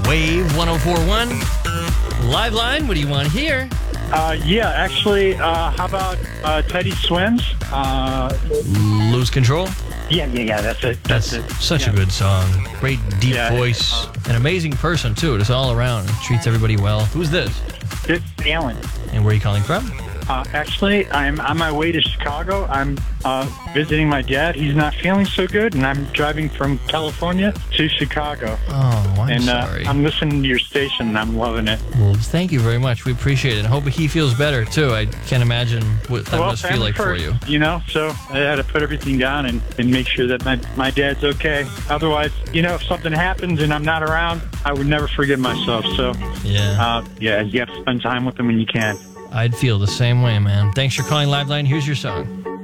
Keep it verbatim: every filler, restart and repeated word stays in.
Wave one oh four point one. Live line, what do you want here? Uh, yeah, actually, uh, how about uh, Teddy Swims? Uh, Lose Control? yeah, yeah, yeah, that's it. That's, That's, it. such yeah. a good song. Great deep Yeah. voice. An amazing person, too. Just all around. Treats everybody well. Who's this? It's Alan. And where are you calling from? Uh, actually, I'm on my way to Chicago. I'm uh, visiting my dad. He's not feeling so good, and I'm driving from California to Chicago. Oh, I'm and uh, sorry. I'm listening to your station, and I'm loving it. Well, thank you very much. We appreciate it. And hope he feels better, too. I can't imagine what that well, must feel family like for first, you. You know, so I had to put everything down and, and make sure that my, my dad's okay. Otherwise, you know, if something happens and I'm not around, I would never forgive myself. So, Yeah. uh, yeah, you have to spend time with him when you can. I'd feel the same way, man. Thanks for calling Live Line. Here's your song.